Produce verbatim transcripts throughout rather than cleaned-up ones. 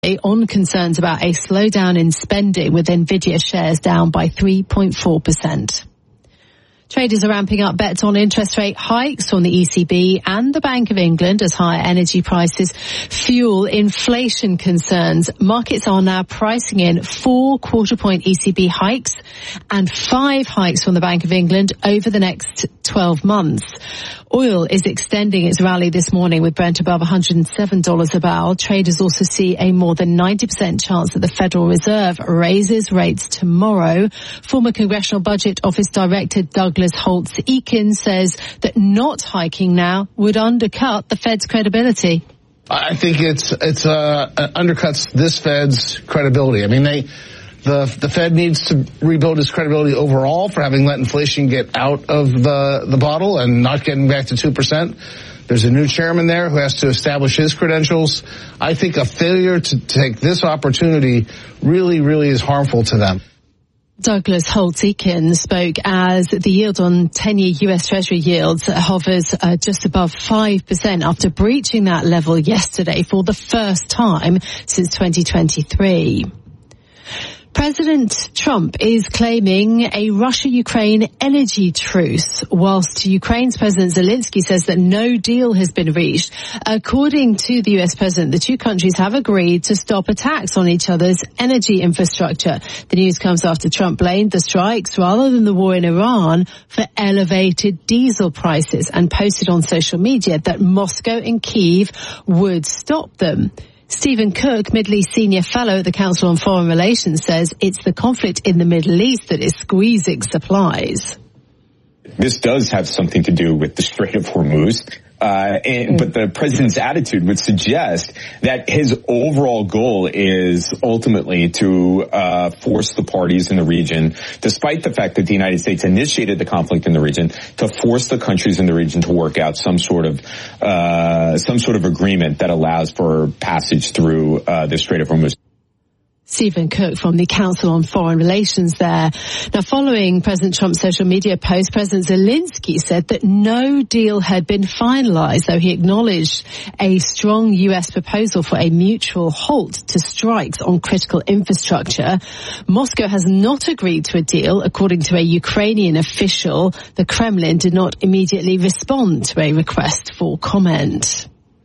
yesterday on concerns about a slowdown in spending, with Nvidia shares down by three point four percent. Traders are ramping up bets on interest rate hikes from the E C B and the Bank of England as higher energy prices fuel inflation concerns. Markets are now pricing in four quarter-point E C B hikes and five hikes from the Bank of England over the next twelve months. Oil is extending its rally this morning with Brent above one hundred seven dollars a barrel. Traders also see a more than ninety percent chance that the Federal Reserve raises rates tomorrow. Former Congressional Budget Office Director Douglas Holtz-Eakin says that not hiking now would undercut the Fed's credibility. I think it's it's uh, undercuts this Fed's credibility. I mean, they the the Fed needs to rebuild its credibility overall for having let inflation get out of the the bottle and not getting back to two percent. There's a new chairman there who has to establish his credentials. I think a failure to take this opportunity really, really is harmful to them. Douglas Holtz-Eakin spoke as the yield on ten-year U S Treasury yields hovers uh, just above five percent after breaching that level yesterday for the first time since twenty twenty-three. President Trump is claiming a Russia-Ukraine energy truce, whilst Ukraine's President Zelensky says that no deal has been reached. According to the U S president, the two countries have agreed to stop attacks on each other's energy infrastructure. The news comes after Trump blamed the strikes, rather than the war in Iran, for elevated diesel prices and posted on social media that Moscow and Kyiv would stop them. Stephen Cook, Middle East Senior Fellow at the Council on Foreign Relations, says it's the conflict in the Middle East that is squeezing supplies. This does have something to do with the Strait of Hormuz. Uh, and, but the president's attitude would suggest that his overall goal is ultimately to uh, force the parties in the region, despite the fact that the United States initiated the conflict in the region, to force the countries in the region to work out some sort of uh, some sort of agreement that allows for passage through uh, the Strait of Hormuz. Stephen Cook from the Council on Foreign Relations there. Now, following President Trump's social media post, President Zelensky said that no deal had been finalized, though he acknowledged a strong U S proposal for a mutual halt to strikes on critical infrastructure. Moscow has not agreed to a deal, according to a Ukrainian official. The Kremlin did not immediately respond to a request for comment.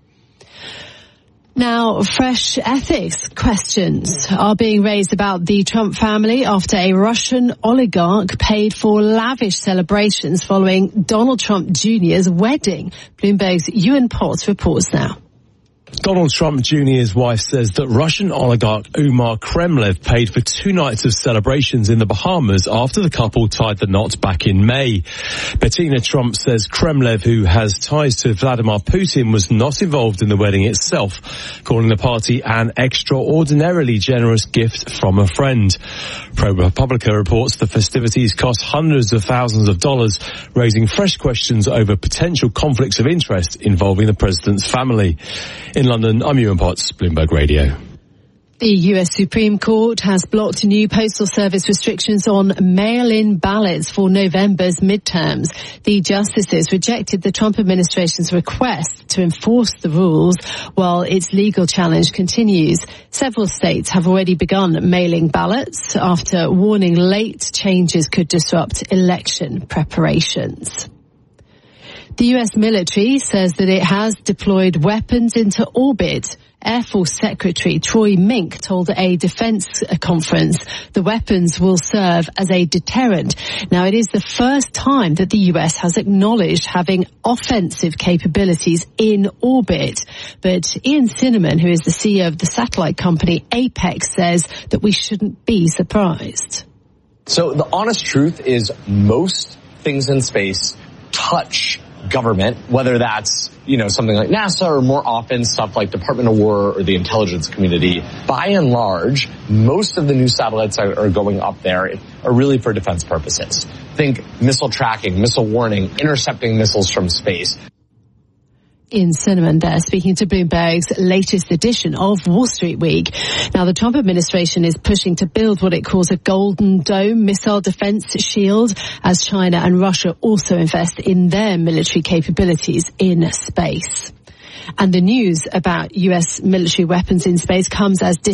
Now, fresh ethics questions are being raised about the Trump family after a Russian oligarch paid for lavish celebrations following Donald Trump Junior's wedding. Bloomberg's Ewan Potts reports now. Donald Trump Junior's wife says that Russian oligarch Umar Kremlev paid for two nights of celebrations in the Bahamas after the couple tied the knot back in May. Bettina Trump says Kremlev, who has ties to Vladimir Putin, was not involved in the wedding itself, calling the party an extraordinarily generous gift from a friend. ProPublica reports the festivities cost hundreds of thousands of dollars, raising fresh questions over potential conflicts of interest involving the president's family. In London, I'm Ewan Potts, Bloomberg Radio. The U S Supreme Court has blocked new Postal Service restrictions on mail-in ballots for November's midterms. The justices rejected the Trump administration's request to enforce the rules while its legal challenge continues. Several states have already begun mailing ballots after warning late changes could disrupt election preparations. The U S military says that it has deployed weapons into orbit. Air Force Secretary Troy Mink told a defense conference the weapons will serve as a deterrent. Now, it is the first time that the U S has acknowledged having offensive capabilities in orbit. But Ian Cinnamon, who is the C E O of the satellite company Apex, says that we shouldn't be surprised. So the honest truth is most things in space touch government, whether that's, you know, something like NASA or more often stuff like Department of War or the intelligence community. By and large, most of the new satellites that are going up there are really for defense purposes. Think missile tracking, missile warning, intercepting missiles from space. Ian Cinnamon there, speaking to Bloomberg's latest edition of Wall Street Week. Now, the Trump administration is pushing to build what it calls a Golden Dome missile defense shield, as China and Russia also invest in their military capabilities in space. And the news about U S military weapons in space comes as